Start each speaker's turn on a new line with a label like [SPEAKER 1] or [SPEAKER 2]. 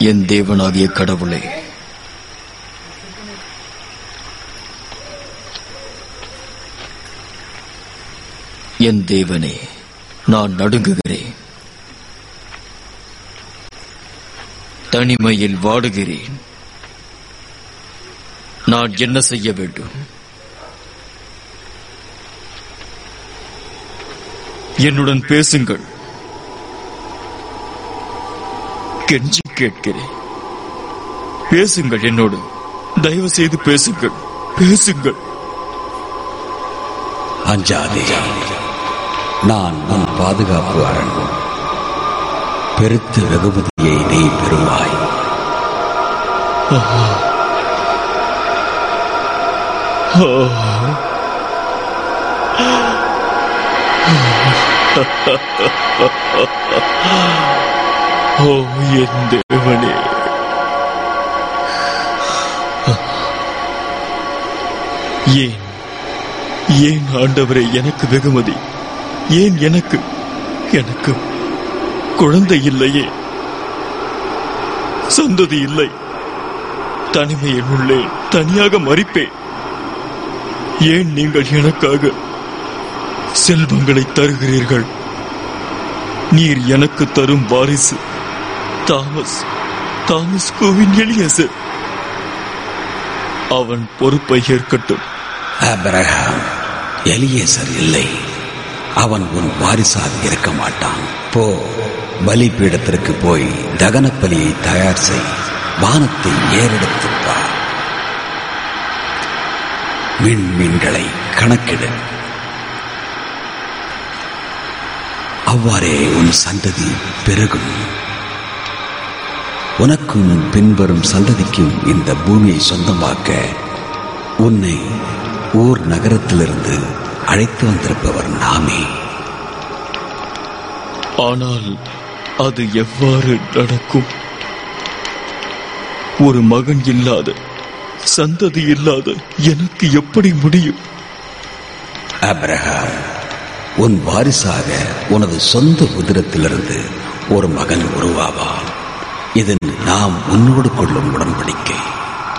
[SPEAKER 1] என் தேவனாகிய கடவுளே, என் தேவனே, நான் நடுங்குகிறேன், தனிமையில் வாடுகிறேன். நான் என்ன செய்ய வேண்டும்? என்னுடன் பேசுங்கள், கெஞ்சி கேட்கிறேன். பேசுங்கள், என்னோடு தயவு செய்து பேசுங்கள், பேசுங்கள்.
[SPEAKER 2] அஞ்சாதே, நான் உன் பாதுகாப்பு அரண். பெருத்த வெகுமதியை நீ பெறுவாய்.
[SPEAKER 1] ஓ என் தேவனே, ஏன் ஆண்டவரே எனக்கு வெகுமதி? ஏன் எனக்கு குழந்தை இல்லையே, சந்ததி இல்லை, தனிமையில் உள்ளேன், தனியாக மரிப்பேன். ஏன் நீங்கள் எனக்காக செல்வங்களை தருகிறீர்கள்? நீர் எனக்கு தரும் வாரிசு தாமஸ் கோவின் எலியேசர். அவன் பொறுப்பை ஏற்கட்டும்.
[SPEAKER 2] ஆபிரகாம், எலியேசர் இல்லை, அவன் உன் வாரிசாக இருக்க மாட்டான். போ, பலிபீடத்திற்கு போய் தகன பலியை தயார் செய். வானத்தை ஏறெடுத்துப்பார், மீன்களை கணக்கிடு. அவ்வாறே உன் சந்ததி பெருகும். உனக்கும் பின்வரும் சந்ததிக்கும் இந்த பூமியை சொந்தமாக்க உன்னை ஊர் நகரத்திலிருந்து அழைத்து வந்திருப்பவர் நாமே.
[SPEAKER 1] ஆனால் அது எவ்வாறு நடக்கும்? ஒரு மகன் இல்லாத, சந்ததி இல்லாத எனக்கு எப்படி முடியும்?
[SPEAKER 2] ஆபிரகாம், உன் வாரிசாக உனது சொந்த உதிரத்திலிருந்து ஒரு மகன் உருவாவான். இது நாம் உன்னோடு கொள்ளும் உடன்படிக்கை.